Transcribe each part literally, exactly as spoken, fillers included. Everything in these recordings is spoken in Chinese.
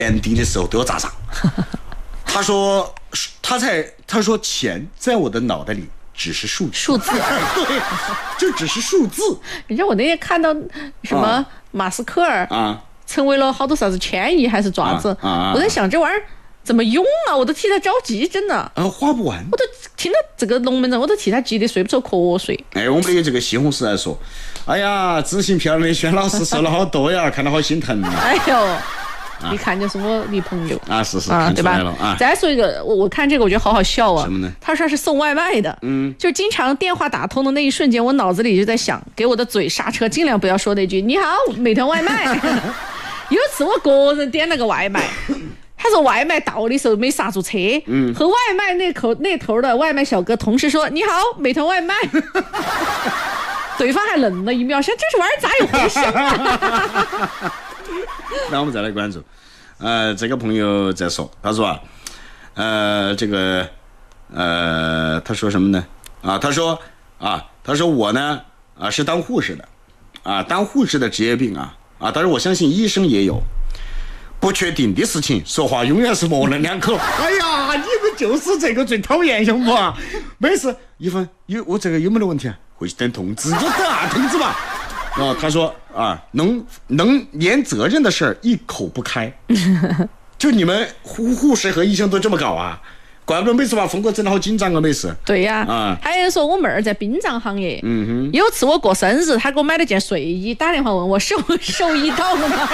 ending 的时候都要砸账。他说，他在他说钱在我的脑袋里只是数字， 数字， 对，就只是数字。 你知道我那天看到什么、啊、马斯克尔啊，成为了好多啥子千亿还是爪子、啊啊，我在想这玩意儿怎么用啊？我都替他着急，真的。 啊，花不完。 我都听到这个龙门阵，我都替他急得睡不着瞌睡。 哎，我们的这个西红柿来说，哎呀，知性漂亮的轩老师瘦了好多呀，看到好心疼啊。 哎呦。一看就是我女朋友啊，是是， 啊，对吧？ 啊， 再说一个，我我看这个我觉得好好笑啊。 什么呢？ 他说是送外卖的，嗯，就经常电话打通的那一瞬间，我脑子里就在想，给我的嘴刹车，尽量不要说那句“你好，美团外卖”。有次我个人点了个外卖，他说外卖到的时候没刹住车，嗯，和外卖那口那头的外卖小哥同时说“你好，美团外卖”。对方还愣了一秒，想这是玩意儿咋一回事啊？ 那我们再来关注，呃，这个朋友在说，他说啊，呃，这个，呃，他说什么呢？啊，他说啊，他说我呢，啊，是当护士的，啊，当护士的职业病啊，啊，但是我相信医生也有，不确定的事情说话永远是模棱两可。哎呀，你们就是这个最讨厌，晓不啊？没事，一分有我这个有没得问题啊？回去等通知，你就等啊通知吧。啊，他说啊，能能连责任的事儿一口不开，就你们护护士和医生都这么搞啊？怪不得每次把风哥整得好紧张啊，每次。 对呀、啊，啊，还有人说我妹儿在殡葬行业，嗯哼，有次我过生日，她给我买了件睡衣，打电话问我收收衣到了吗？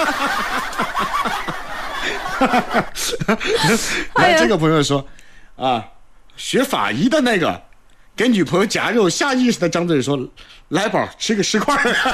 那这个朋友说啊，学法医的那个。给女朋友夹肉，下意识的张嘴说：“来宝，吃个十块。”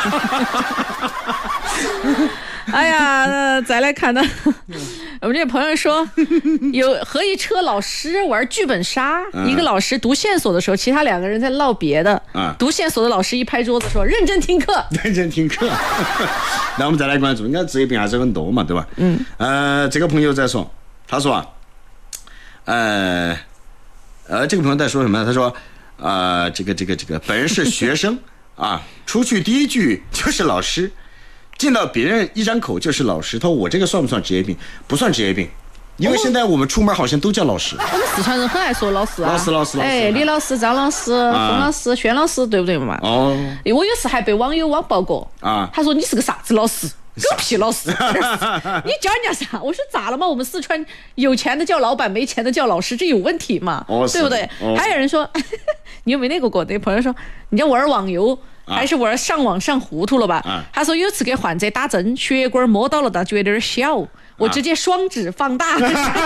哎呀，再来看呢，我们这朋友说，有和一车老师玩剧本杀，嗯、一个老师读线索的时候，其他两个人在唠别的。啊、读线索的老师一拍桌子说：“认真听课， 认真听课。”那我们再来关注，应该职业病还是很多嘛，对吧？嗯。呃，这个朋友在说，他说啊，呃，呃，这个朋友在说什么呢？他说。啊、呃，这个这个这个，本人是学生啊，出去第一句就是老师，见到别人一张口就是老师。他说我这个算不算职业病？不算职业病，因为现在我们出门好像都叫老师。 我们四川人很爱说老师啊， 老师老师老师， 哎，李老师、张老师、冯、啊、老师、轩老师，对不对嘛？哦，我有次还被网友网暴过啊，他说你是个啥子老师？狗屁老师！你教人家啥？我说咋了嘛？我们四川有钱的叫老板，没钱的叫老师，这有问题嘛？哦、对不对？哦、还有人说，你有没有那个过？那朋友说，你叫玩网游、啊、还是玩上网上糊涂了吧？啊、他说有次给患者打针，血管摸到了，他觉得有点小，我直接双指放大。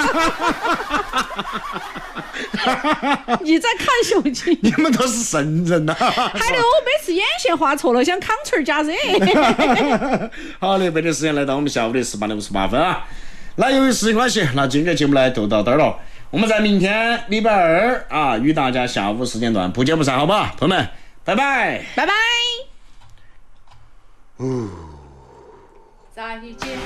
你在看手机？ 你们都是神人呐、啊！ 还有我每次眼线画错了，想康翠加热。 好的，北京时间来到我们下午的十八点五十八分啊。那由于时间关系，那今天节目呢就到这儿了。我们在明天礼拜二啊，与大家下午时间段不见不散，好不好？朋友们，拜拜， 拜拜。哦，再见。